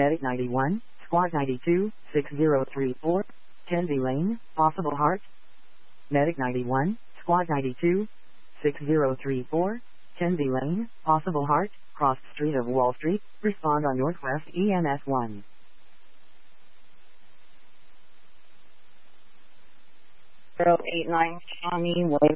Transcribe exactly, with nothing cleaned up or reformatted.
Medic ninety-one, Squad ninety-two, six zero three four, Kenzie Lane, Possible Heart. Medic ninety-one, Squad ninety-two, six zero three four, Kenzie Lane, Possible Heart, Cross Street of Wall Street, respond on Northwest E M S one. zero eight nine County, William